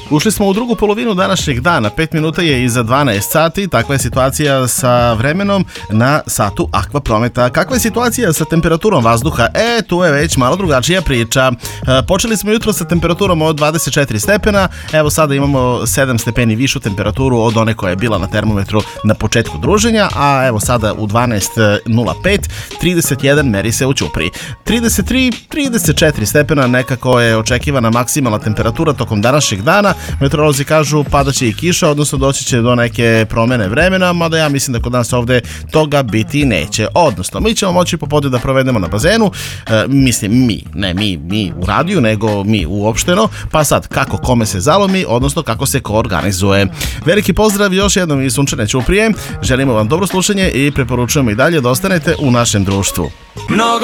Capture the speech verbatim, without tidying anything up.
Ušli smo u drugu polovinu današnjeg dana, pet minuta je iza dvanaest sati, takva je situacija sa vremenom na satu Aqua Prometa. Kakva je situacija sa temperaturom vazduha? E, tu je već malo drugačija priča. E, počeli smo jutro sa temperaturom od dvadeset četiri stepena, evo sada imamo sedam stepeni višu temperaturu od one koja je bila na termometru na početku druženja, a evo sada u dvanaest nula pet, trideset jedan meri se u Ćupriji. trideset tri trideset četiri stepena nekako je očekivana maksimalna temperatura tokom današnjeg dana. Meteorolozi kažu padaće i kiša, odnosno doći će do neke promene vremena, mada ja mislim da kod nas ovde toga biti neće. Odnosno, mi ćemo moći popodne da provedemo na bazenu, e, mislim mi, ne mi, mi u radiju, nego mi uopšteno, pa sad kako kome se zalomi, odnosno kako se ko organizuje. Veliki pozdrav još jednom iz sunčane Ćuprije, želimo vam dobro slušanje i preporučujemo i dalje da ostanete u našem društvu. Mnogo